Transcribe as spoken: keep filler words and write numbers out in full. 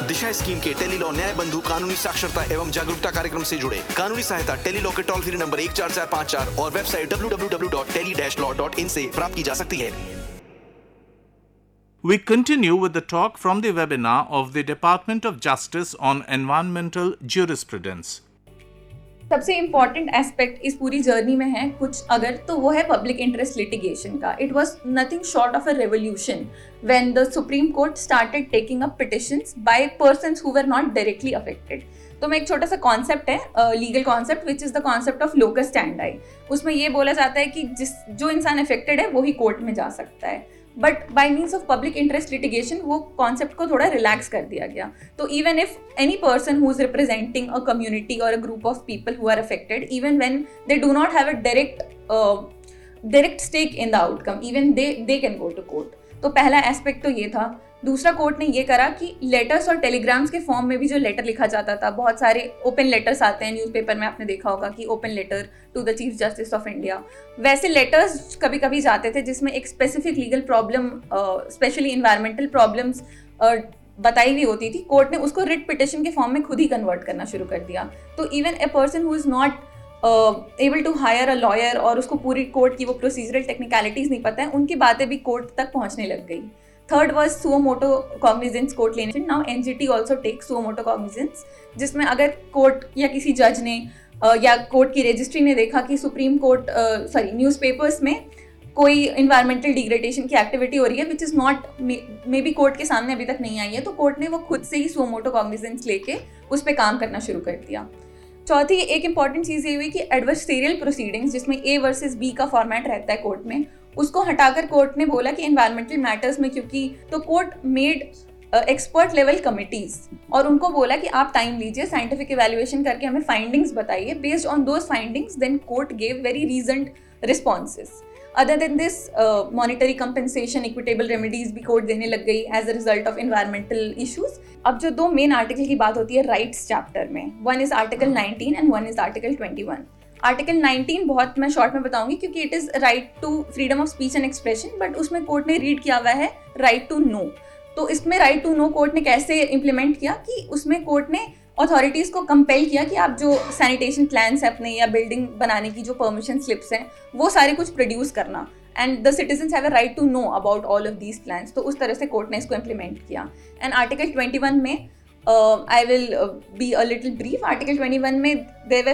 दिशा scheme के tele law न्याय बंधु कानूनी साक्षरता एवं जागरूकता कार्यक्रम से जुड़े। कानूनी सहायता टेली लॉ के टोल फ्री नंबर एक चार चार पाँच चार और website W W W dot tele dash law dot in से प्राप्त की जा सकती है। We continue with the talk from the webinar of the Department of Justice on Environmental Jurisprudence. सबसे इम्पॉर्टेंट एस्पेक्ट इस पूरी जर्नी में है कुछ अगर तो वो है पब्लिक इंटरेस्ट लिटिगेशन का। It was nothing short of a revolution when the supreme court started taking up petitions bye persons who were not directly affected. तो मैं एक छोटा सा कॉन्सेप्ट है legal concept which is the concept of locus standi. उसमें ये बोला जाता है कि जिस जो इंसान अफेक्टेड है वो ही कोर्ट में जा सकता है, but by means of public interest litigation वो कॉन्सेप्ट को थोड़ा रिलैक्स कर दिया गया। तो even if any person who is representing a community और a group of people who are affected, even when they do not have a direct direct stake in the outcome, even they they can go to court. तो पहला aspect तो ये था। दूसरा court ने ये करा कि लेटर्स और टेलीग्राम्स के फॉर्म में भी जो लेटर लिखा जाता था, बहुत सारे ओपन लेटर्स आते हैं न्यूज़पेपर में, आपने देखा होगा कि open letter to the chief justice of India, वैसे लेटर्स कभी कभी जाते थे जिसमें एक specific legal problem, specially environmental problems बताई हुई होती थी। कोर्ट ने उसको रिट पिटिशन के फॉर्म में खुद ही कन्वर्ट करना शुरू कर दिया। तो even a person who is not able to hire a lawyer और उसको पूरी कोर्ट की वो प्रोसीजरल टेक्निकलिटीज़ नहीं पता है, उनकी बातें भी कोर्ट तक पहुँचने लग गई। Third was suo motu cognizance court लेने। Now NGT also take suo motu cognizance, जिसमें अगर कोर्ट या किसी जज ने uh, या कोर्ट की रजिस्ट्री ने देखा कि सुप्रीम कोर्ट सॉरी न्यूज़पेपर्स में कोई इन्वायरमेंटल डिग्रेडेशन की एक्टिविटी हो रही है which is not may be court के सामने अभी तक नहीं आई है, तो कोर्ट ने वो खुद से ही सुओ मोटो कॉग्निजेंस लेके उस पर काम करना शुरू कर दिया। चौथी एक इंपॉर्टेंट चीज़ ये हुई कि एडवर्सरियल प्रोसीडिंग्स, जिसमें ए वर्सेस बी का फॉर्मेट रहता है कोर्ट में, उसको हटाकर कोर्ट ने बोला कि एनवायरमेंटल मैटर्स में, क्योंकि तो court made expert level committees और उनको बोला कि आप टाइम लीजिए, साइंटिफिक इवैल्यूएशन करके हमें फाइंडिंग्स बताइए, based on those findings then court gave very रीजन्ड responses. Other than this monetary compensation, equitable remedies भी कोर्ट देने लग गई as a result of environmental issues. अब जो दो मेन आर्टिकल की बात होती है राइट्स चैप्टर में, one is article nineteen and one is article twenty one. Article nineteen बहुत मैं शॉर्ट में बताऊंगी क्योंकि it is right to freedom of speech and expression, but उसमें कोर्ट ने रीड किया हुआ है राइट टू नो। तो इसमें राइट टू नो कोर्ट ने कैसे इम्प्लीमेंट किया कि उसमें कोर्ट ने अथॉरिटीज़ को कंपेल किया कि आप जो सैनिटेशन प्लान्स हैं अपने या बिल्डिंग बनाने की जो परमिशन स्लिप्स हैं वो सारे कुछ प्रोड्यूस करना, and the citizens have a right to know about all of these plans. तो उस तरह से कोर्ट ने इसको इम्प्लीमेंट किया। एंड आर्टिकल ट्वेंटी वन में I will be a little brief. Article twenty one में देयर